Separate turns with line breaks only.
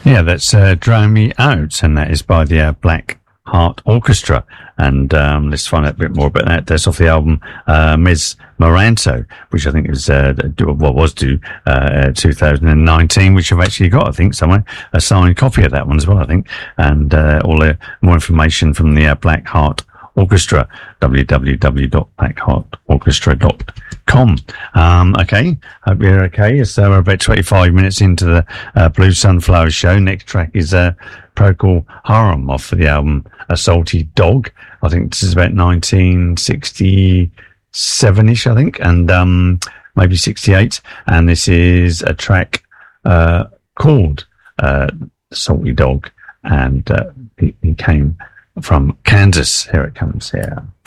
Yeah, that's Drown Me Out, and that is by the Black Heart Orchestra. And let's find out a bit more about that. That's off the album Ms. Moranto, which I think was was due 2019, which I've actually got, I think, somewhere, a signed copy of that one as well, I think. And all the more information from the Black Heart Orchestra, www.blackheartorchestra.com. Okay, hope you're okay. So we're about 25 minutes into the Blue Sunflower Show. Next track is Procol Harum off of the album A Salty Dog. I think this is about 1967-ish, I think, and maybe 68. And this is a track called Salty Dog, and he came from Kansas. Here it comes here.